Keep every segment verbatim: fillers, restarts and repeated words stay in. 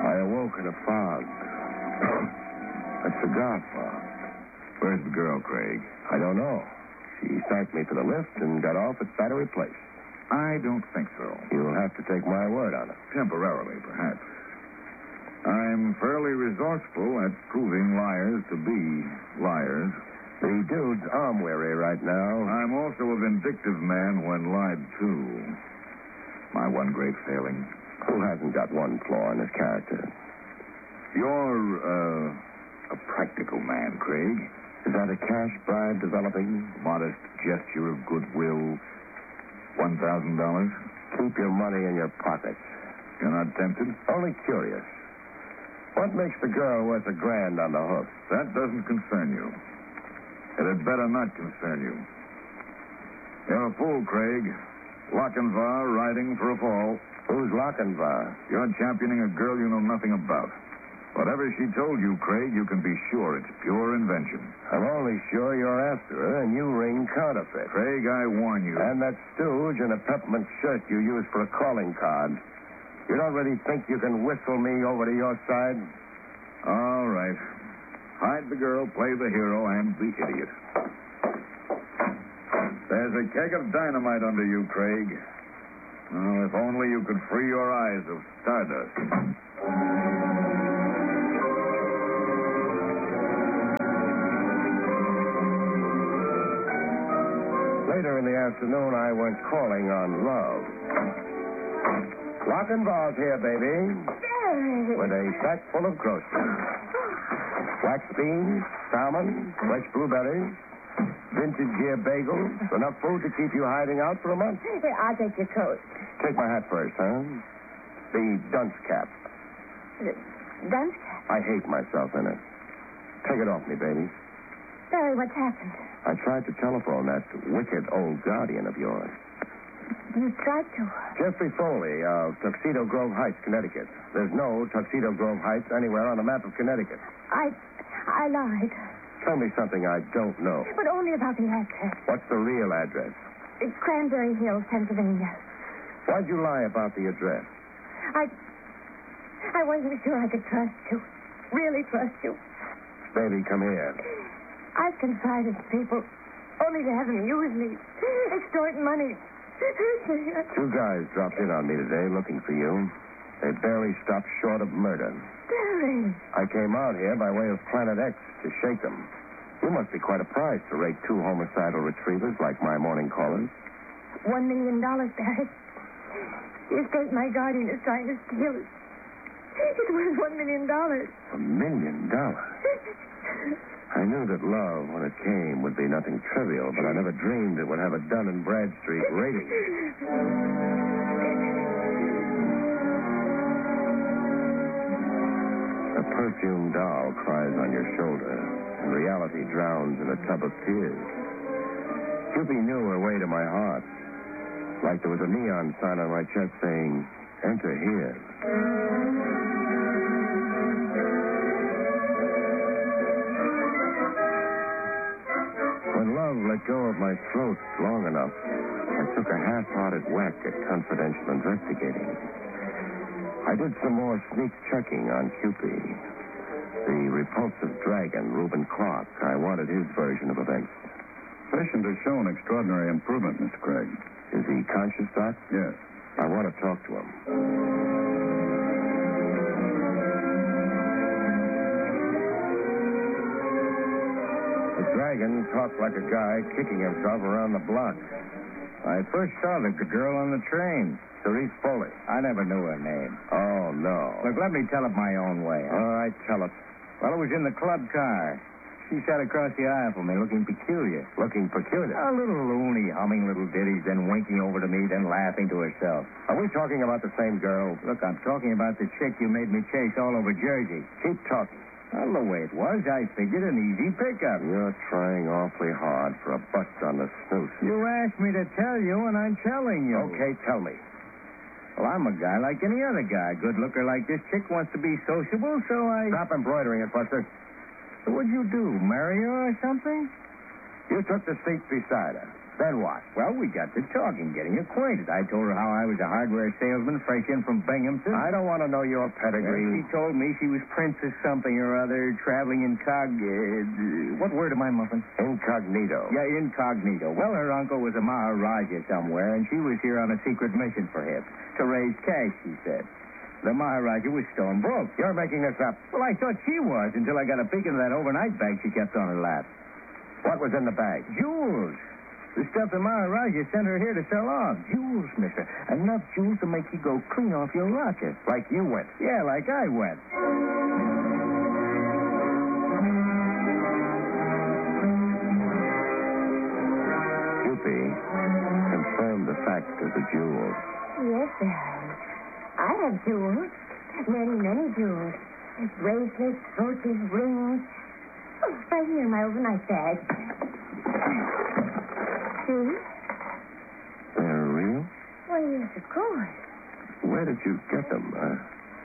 I awoke in a fog. A cigar fog. Where's the girl, Craig? I don't know. She thanked me for the lift and got off at Battery Place. I don't think so. You'll have to take my word on it. Temporarily, perhaps. I'm fairly resourceful at proving liars to be liars. The dude's arm-weary right now. I'm also a vindictive man when lied to. My one great failing. Who hasn't got one flaw in his character? You're, uh, a practical man, Craig. Is that a cash bribe developing? Modest gesture of goodwill. One thousand dollars? Keep your money in your pockets. You're not tempted? Only curious. What makes the girl worth a grand on the hook? That doesn't concern you. It had better not concern you. You're a fool, Craig. Lochinvar riding for a fall. Who's Lochinvar? You're championing a girl you know nothing about. Whatever she told you, Craig, you can be sure it's pure invention. I'm only sure you're after her and you ring counterfeit. Craig, I warn you. And that stooge in a peppermint shirt you use for a calling card. You don't really think you can whistle me over to your side? All right. Hide the girl, play the hero, and the idiot. There's a keg of dynamite under you, Craig. Oh, if only you could free your eyes of stardust. Later in the afternoon, I went calling on Love. Lochinvar's here, baby. Jerry. With a sack full of groceries. Wax beans, salmon, fresh blueberries, vintage gear bagels, enough food to keep you hiding out for a month. Here, I'll take your coat. Take my hat first, huh? The dunce cap. The dunce cap? I hate myself in it. Take it off me, baby. Barry, what's happened? I tried to telephone that wicked old guardian of yours. You tried to? Jeffrey Foley of Tuxedo Grove Heights, Connecticut. There's no Tuxedo Grove Heights anywhere on the map of Connecticut. I... I lied. Tell me something I don't know. But only about the address. What's the real address? It's Cranberry Hills, Pennsylvania. Why'd you lie about the address? I... I wasn't sure I could trust you. Really trust you. Baby, come here. I've confided to people only to have them use me. Extort money. Two guys dropped in on me today looking for you. They barely stopped short of murder. Barry. I came out here by way of Planet X to shake them. You must be quite a prize to rake two homicidal retrievers like my morning callers. One million dollars, Barry. The estate my guardian is trying to steal. It's worth one million dollars. A million dollars? I knew that love, when it came, would be nothing trivial, but I never dreamed it would have a Dun and Bradstreet rating. A perfumed doll cries on your shoulder, and reality drowns in a tub of tears. Cupid knew her way to my heart, like there was a neon sign on my chest saying, "Enter here." When love let go of my throat long enough, I took a half-hearted whack at confidential investigating. I did some more sneak checking on Cupid. The repulsive dragon, Reuben Clark, I wanted his version of events. Patient has shown extraordinary improvement, Mister Craig. Is he conscious, Doc? Yes. I want to talk to him. The dragon talked like a guy kicking himself around the block. I first saw the girl on the train. Cerise Foley. I never knew her name. Oh, no. Look, let me tell it my own way. Huh? All right, tell it. Well, it was in the club car. She sat across the aisle from me, looking peculiar. Looking peculiar? A little loony, humming little ditties, then winking over to me, then laughing to herself. Are we talking about the same girl? Look, I'm talking about the chick you made me chase all over Jersey. Keep talking. Well, the way it was, I figured an easy pickup. You're trying awfully hard for a bust on the snooze. You asked me to tell you, and I'm telling you. Okay, tell me. Well, I'm a guy like any other guy. Good looker like this chick wants to be sociable, so I... Stop embroidering it, Buster. So what'd you do, marry her or something? You took the seat beside her. Then what? Well, we got to talking, getting acquainted. I told her how I was a hardware salesman fresh in from Binghamton. I don't want to know your Well, pedigree. she told me she was Princess something or other, traveling incog... Uh, what word am I muffin? Incognito. Yeah, incognito. Well, her uncle was a Maharaja somewhere, and she was here on a secret mission for him. To raise cash, she said. The Maharaja was stone broke. You're making this up. Well, I thought she was until I got a peek into that overnight bag she kept on her lap. What was in the bag? Jewels. The stuff the Maharaja sent her here to sell off. Jewels, mister. Enough jewels to make you go clean off your rocket. Like you went. Yeah, like I went. Doopy confirmed the fact of the jewels. Yes, Barry. I have jewels. Many, many jewels. Bracelets, brooches, rings. Oh, right here in my overnight bag. See? They're real? Why, yes, of course. Where did you get them? Uh,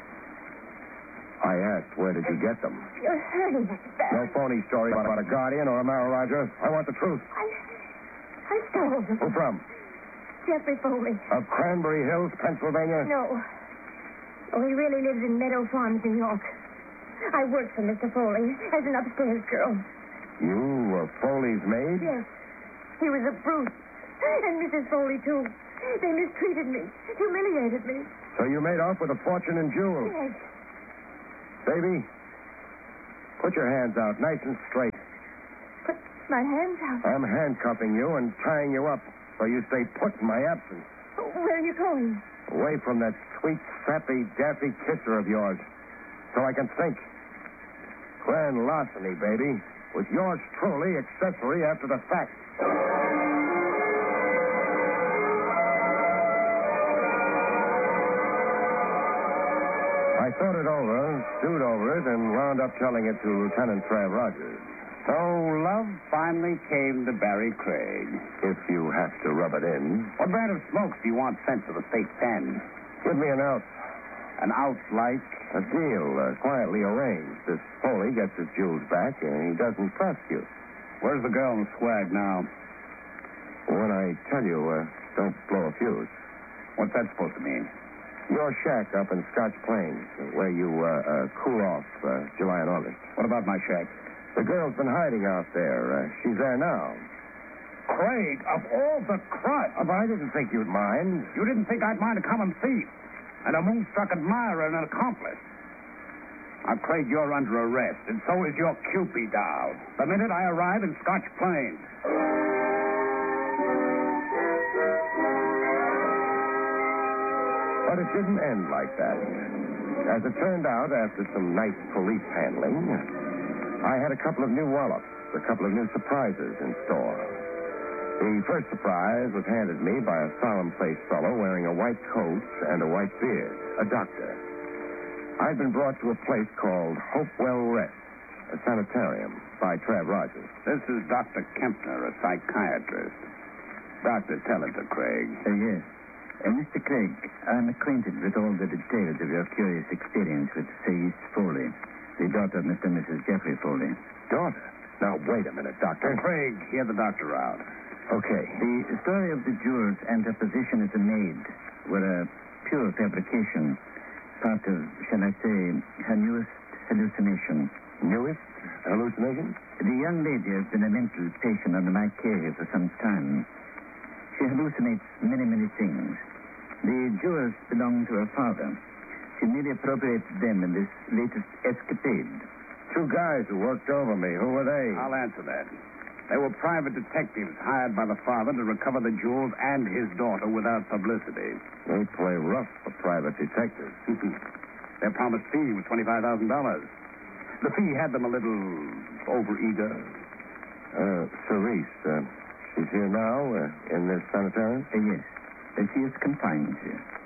I asked, where did you get them? You're hurting us, No Barry. phony story about, about a guardian or a Maharaja. I want the truth. I, I stole them. Who from? Jeffrey Foley. Of Cranberry Hills, Pennsylvania? No. Oh, he really lives in Meadow Farms, New York. I worked for Mister Foley as an upstairs girl. You were Foley's maid? Yes. He was a brute. And Missus Foley, too. They mistreated me, humiliated me. So you made off with a fortune in jewels? Yes. Baby, put your hands out nice and straight. Put my hands out. I'm handcuffing you and tying you up so you stay put in my absence. Where are you going? Away from that sweet, sappy, daffy kisser of yours. So I can think. Grand larceny, baby. With yours truly accessory after the fact. I thought it over, stewed over it, and wound up telling it to Lieutenant Trav Rogers. So love finally came to Barry Craig. If you have to rub it in. What brand of smokes do you want sent to the state pen? Give me an ounce. An ounce like? A deal uh, quietly arranged. This Foley gets his jewels back, and he doesn't prosecute. Where's the girl and the swag now? When I tell you, uh, don't blow a fuse. What's that supposed to mean? Your shack up in Scotch Plains, where you uh, uh, cool off uh, July and August. What about my shack? The girl's been hiding out there. Uh, she's there now. Craig, of all the crud. Oh, but I didn't think you'd mind. You didn't think I'd mind a common thief and a moonstruck admirer and an accomplice. Now, Craig, you're under arrest, and so is your Cupid doll. The minute I arrive in Scotch Plains. But it didn't end like that. As it turned out, after some nice police handling, I had a couple of new wallops, a couple of new surprises in store. The first surprise was handed me by a solemn-faced fellow wearing a white coat and a white beard, a doctor. I'd been brought to a place called Hopewell Rest, a sanitarium, by Trav Rogers. This is Doctor Kempner, a psychiatrist. Doctor, tell it to Craig. Uh, yes. Uh, Mister Craig, I'm acquainted with all the details of your curious experience with Faith Foley, the daughter of Mister and Missus Jeffrey Foley. Daughter? Now, wait a minute, Doctor. Craig, hear the doctor out. Okay. The story of the jewels and her position as a maid were a pure fabrication, part of, shall I say, her newest hallucination. Newest hallucination? The young lady has been a mental patient under my care for some time. She hallucinates many, many things. The jewels belong to her father. She merely appropriated them in this latest escapade. Two guys who worked over me. Who were they? I'll answer that. They were private detectives hired by the father to recover the jewels and his daughter without publicity. They play rough for private detectives. Their promised fee was twenty-five thousand dollars. The fee had them a little overeager. Uh, Cerise, uh, she's here now, uh, in this sanitarium? Uh, yes. Uh, she is confined here.